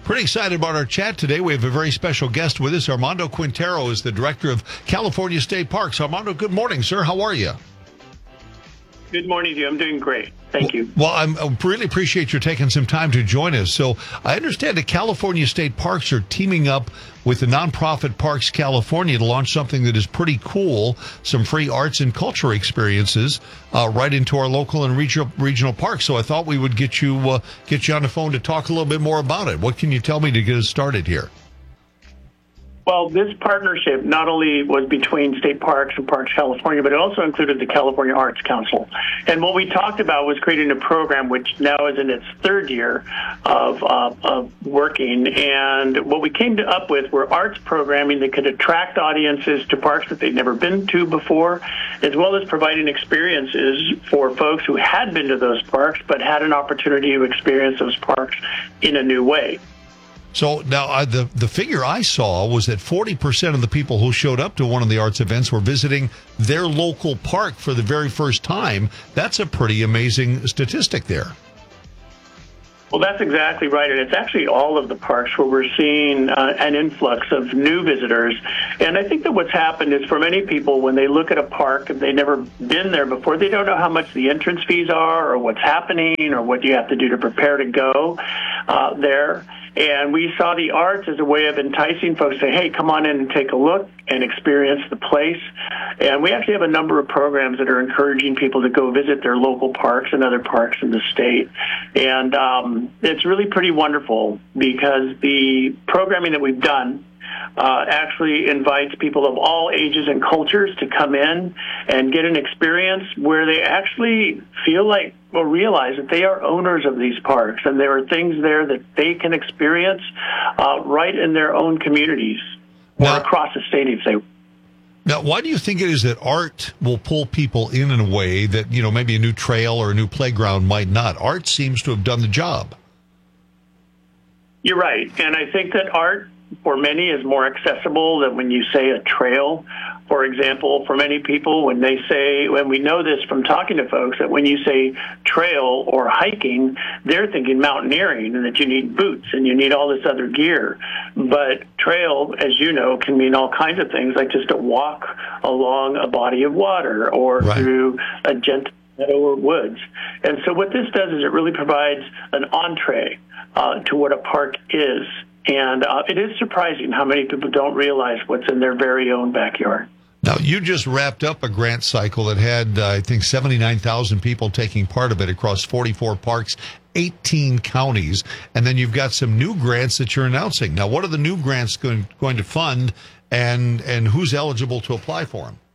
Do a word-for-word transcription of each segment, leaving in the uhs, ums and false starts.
Pretty excited about our chat today. We have a very special guest with us. Armando Quintero is the director of California State Parks. Armando, good morning, sir. How are you? Good morning to you. I'm doing great. Thank you. Well, I'm, I really appreciate you taking some time to join us. So I understand that California State Parks are teaming up with the nonprofit Parks California to launch something that is pretty cool, some free arts and culture experiences uh, right into our local and regional regional parks. So I thought we would get you uh, get you on the phone to talk a little bit more about it. What can you tell me to get us started here? Well, this partnership not only was between State Parks and Parks California, but it also included the California Arts Council. And what we talked about was creating a program which now is in its third year of, uh, of working. And what we came to up with were arts programming that could attract audiences to parks that they'd never been to before, as well as providing experiences for folks who had been to those parks but had an opportunity to experience those parks in a new way. So now uh, the, the figure I saw was that forty percent of the people who showed up to one of the arts events were visiting their local park for the very first time. That's a pretty amazing statistic there. Well, that's exactly right. And it's actually all of the parks where we're seeing uh, an influx of new visitors. And I think that what's happened is for many people, when they look at a park and they've never been there before, they don't know how much the entrance fees are or what's happening or what you have to do to prepare to go uh, there. And we saw the arts as a way of enticing folks to say, hey, come on in and take a look and experience the place. And we actually have a number of programs that are encouraging people to go visit their local parks and other parks in the state. And um, it's really pretty wonderful because the programming that we've done Uh, actually invites people of all ages and cultures to come in and get an experience where they actually feel like or realize that they are owners of these parks and there are things there that they can experience uh, right in their own communities or now, across the state if they. Now, why do you think it is that art will pull people in in a way that, you know, maybe a new trail or a new playground might not? Art seems to have done the job. You're right, and I think that art for many is more accessible than when you say a trail. For example, for many people, when they say, when we know this from talking to folks, that when you say trail or hiking, they're thinking mountaineering and that you need boots and you need all this other gear. But trail, as you know, can mean all kinds of things, like just a walk along a body of water or right. through a gentle meadow or woods. And so what this does is it really provides an entree uh, to what a park is. And uh, it is surprising how many people don't realize what's in their very own backyard. Now, you just wrapped up a grant cycle that had, uh, I think, seventy-nine thousand people taking part of it across forty-four parks, eighteen counties, and then you've got some new grants that you're announcing. Now, what are the new grants going, going to fund, and, and who's eligible to apply for them?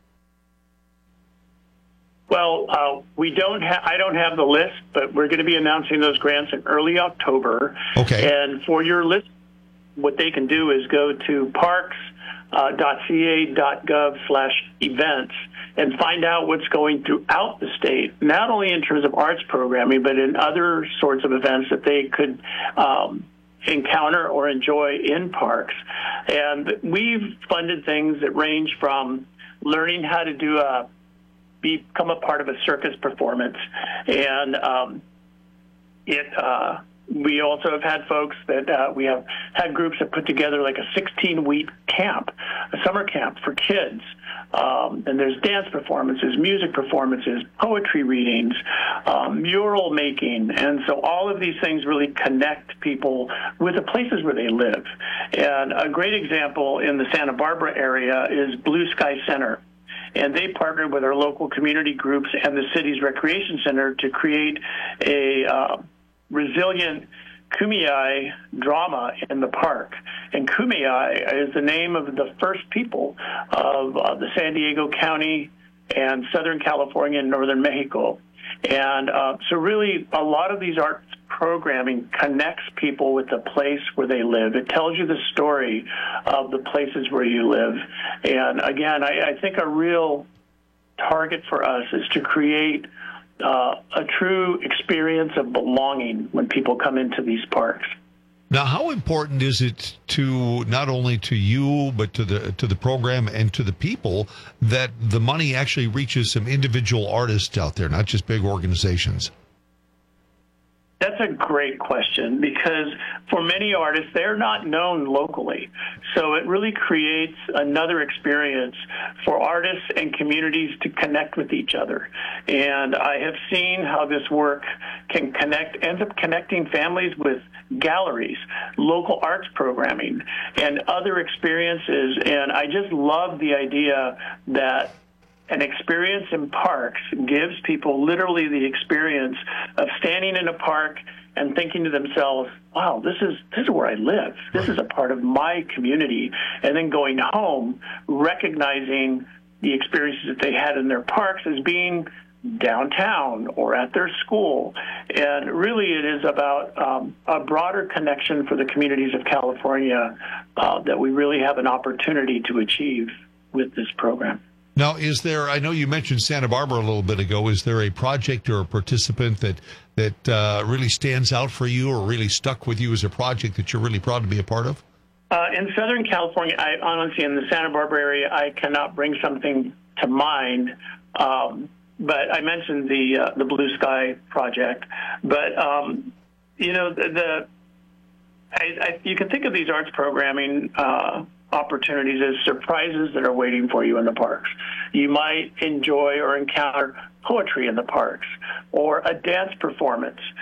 Well, uh, we don't ha- I don't have the list, but we're going to be announcing those grants in early October. Okay. And for your list, what they can do is go to parks dot c a dot gov slash events and find out what's going throughout the state, not only in terms of arts programming, but in other sorts of events that they could um, encounter or enjoy in parks. And we've funded things that range from learning how to do a become a part of a circus performance, and um, it. Uh, We also have had folks that uh, we have had groups that put together like a sixteen-week camp, a summer camp for kids. Um, and there's dance performances, music performances, poetry readings, um, mural making. And so all of these things really connect people with the places where they live. And a great example in the Santa Barbara area is Blue Sky Center. And they partnered with our local community groups and the city's recreation center to create a uh, resilient Kumeyaay drama in the park. And Kumeyaay is the name of the first people of uh, the San Diego County and Southern California and Northern Mexico. And uh, so really a lot of these arts programming connects people with the place where they live. It tells you the story of the places where you live. And again, I, I think a real target for us is to create Uh, a true experience of belonging when people come into these parks. Now, how important is it to not only to you, but to the to the program and to the people that the money actually reaches some individual artists out there, not just big organizations? That's a great question, because for many artists, they're not known locally. So it really creates another experience for artists and communities to connect with each other. And I have seen how this work can connect, ends up connecting families with galleries, local arts programming, and other experiences. And I just love the idea that an experience in parks gives people literally the experience of standing in a park and thinking to themselves, wow, this is this is where I live. This is a part of my community. And then going home, recognizing the experiences that they had in their parks as being downtown or at their school. And really it is about um, a broader connection for the communities of California uh, that we really have an opportunity to achieve with this program. Now, is there, I know you mentioned Santa Barbara a little bit ago, is there a project or a participant that that uh, really stands out for you or really stuck with you as a project that you're really proud to be a part of? Uh, in Southern California, I honestly, in the Santa Barbara area, I cannot bring something to mind. Um, but I mentioned the uh, the Blue Sky Project. But, um, you know, the, the I, I, you can think of these arts programming uh opportunities as surprises that are waiting for you in the parks. You might enjoy or encounter poetry in the parks or a dance performance.